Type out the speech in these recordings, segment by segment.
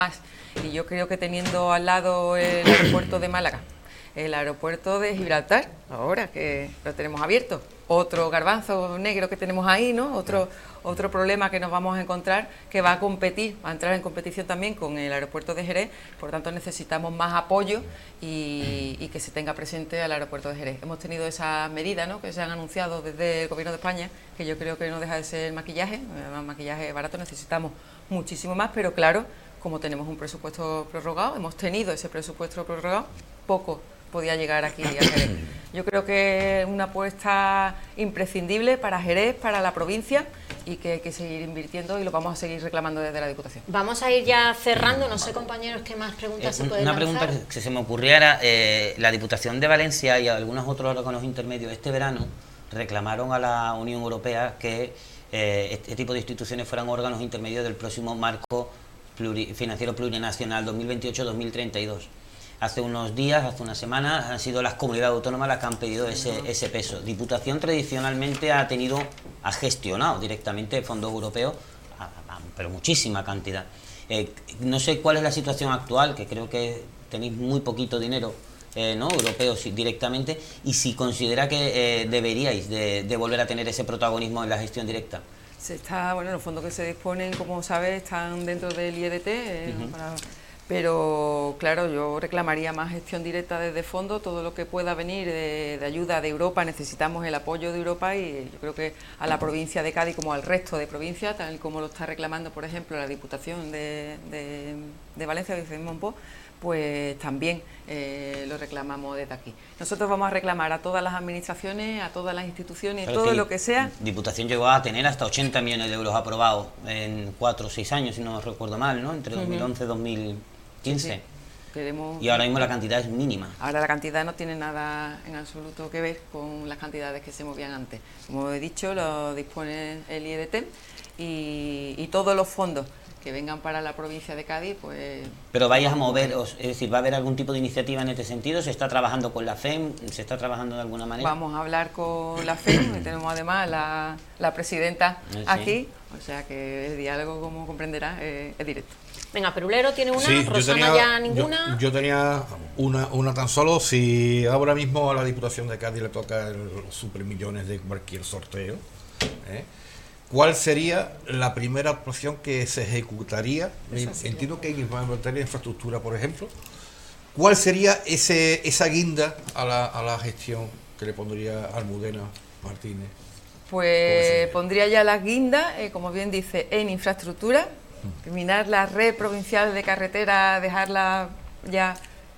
Y yo creo que teniendo al lado el aeropuerto de Málaga, el aeropuerto de Gibraltar, ahora que lo tenemos abierto, otro garbanzo negro que tenemos ahí, ¿no? Otro problema que nos vamos a encontrar, que va a competir, va a entrar en competición también con el aeropuerto de Jerez. Por tanto, necesitamos más apoyo y que se tenga presente al aeropuerto de Jerez. Hemos tenido esas medidas, ¿no?, que se han anunciado desde el Gobierno de España, que yo creo que no deja de ser maquillaje, además maquillaje barato. Necesitamos muchísimo más, pero claro, como tenemos un presupuesto prorrogado, hemos tenido ese presupuesto prorrogado, poco podía llegar aquí a Jerez. Yo creo que es una apuesta imprescindible para Jerez, para la provincia, y que hay que seguir invirtiendo y lo vamos a seguir reclamando desde la Diputación. Vamos a ir ya cerrando, no sé, compañeros, qué más preguntas se pueden lanzar. Una pregunta que se me ocurría era, la Diputación de Valencia y algunos otros órganos intermedios este verano reclamaron a la Unión Europea que este tipo de instituciones fueran órganos intermedios del próximo marco financiero plurinacional 2028-2032. Hace unos días, hace unas semanas, han sido las comunidades autónomas las que han pedido ese peso. Diputación tradicionalmente ha gestionado directamente fondos europeos, pero muchísima cantidad. No sé cuál es la situación actual, que creo que tenéis muy poquito dinero, ¿no?, europeos directamente, y si considera que deberíais de volver a tener ese protagonismo en la gestión directa. Bueno, los fondos que se disponen, como sabes, están dentro del IEDT, pero claro, yo reclamaría más gestión directa desde fondo, todo lo que pueda venir de ayuda de Europa. Necesitamos el apoyo de Europa, y yo creo que a la provincia de Cádiz, como al resto de provincias, tal como lo está reclamando, por ejemplo, la Diputación de Valencia, Vicente Monpó, pues también lo reclamamos desde aquí. Nosotros vamos a reclamar a todas las administraciones, a todas las instituciones, claro, todo lo que sea. Diputación llegó a tener hasta 80 millones de euros aprobados en 4 o 6 años, si no recuerdo mal, ¿no?, entre 2011 y 2015. Sí. Y ahora mismo la cantidad es mínima. Ahora la cantidad no tiene nada en absoluto que ver con las cantidades que se movían antes. Como he dicho, lo dispone el IEDT, y todos los fondos que vengan para la provincia de Cádiz, pues... Pero vayas a moveros, es decir, ¿va a haber algún tipo de iniciativa en este sentido? ¿Se está trabajando con la FEM? ¿Se está trabajando de alguna manera? Vamos a hablar con la FEM, que tenemos además la presidenta aquí, o sea que el diálogo, como comprenderás, es directo. Venga, Perulero tiene una, sí, Rosana ya ninguna. Yo tenía una tan solo. Si ahora mismo a la Diputación de Cádiz le toca los supermillones de cualquier sorteo, ¿cuál sería la primera opción que se ejecutaría? Entiendo que en materia de infraestructura, por ejemplo, ¿cuál sería esa guinda a la gestión que le pondría Almudena Martínez? Pues pondría ya las guindas, como bien dice, en infraestructura. Terminar la red provincial de carretera, dejarla ya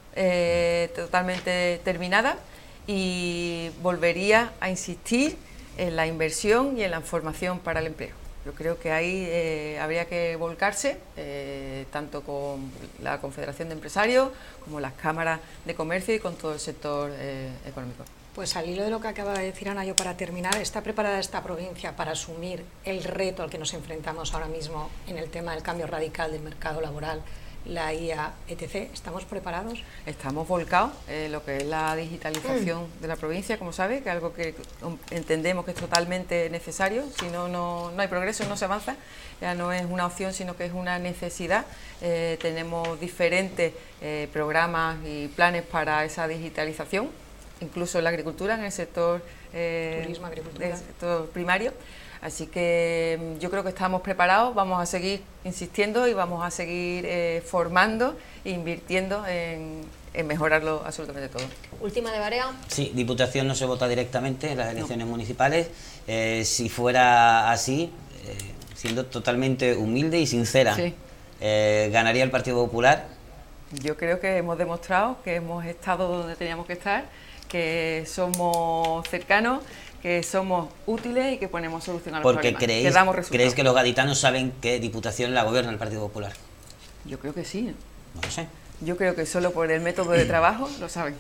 totalmente terminada, y volvería a insistir en la inversión y en la formación para el empleo. Yo creo que ahí habría que volcarse, tanto con la Confederación de Empresarios como las cámaras de comercio y con todo el sector económico. Pues al hilo de lo que acaba de decir Ana, yo para terminar, ¿está preparada esta provincia para asumir el reto al que nos enfrentamos ahora mismo en el tema del cambio radical del mercado laboral, la IA, etc.? ¿Estamos preparados? Estamos volcados en lo que es la digitalización de la provincia, como sabes, que es algo que entendemos que es totalmente necesario. Si no hay progreso, no se avanza. Ya no es una opción, sino que es una necesidad. Tenemos diferentes programas y planes para esa digitalización, incluso en la agricultura, en el sector, turismo, agricultura, del sector primario. Así que yo creo que estamos preparados, vamos a seguir insistiendo y vamos a seguir formando e invirtiendo en mejorarlo absolutamente todo. Última de Barea. Sí, Diputación no se vota directamente en las elecciones municipales. Si fuera así, siendo totalmente humilde y sincera, sí, ¿ganaría el Partido Popular? Yo creo que hemos demostrado que hemos estado donde teníamos que estar, que somos cercanos, que somos útiles y que ponemos solución a los problemas. Porque ¿creéis que los gaditanos saben que Diputación la gobierna el Partido Popular? Yo creo que sí. No lo sé. Yo creo que solo por el método de trabajo lo saben.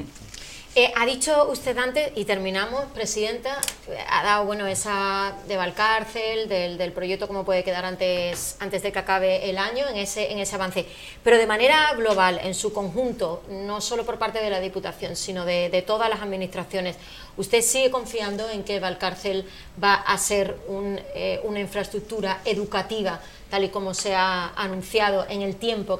Ha dicho usted antes, y terminamos, Presidenta, ha dado esa de Valcárcel, del proyecto, cómo puede quedar antes de que acabe el año, en ese avance. Pero de manera global, en su conjunto, no solo por parte de la Diputación, sino de todas las administraciones, ¿usted sigue confiando en que Valcárcel va a ser una infraestructura educativa, tal y como se ha anunciado en el tiempo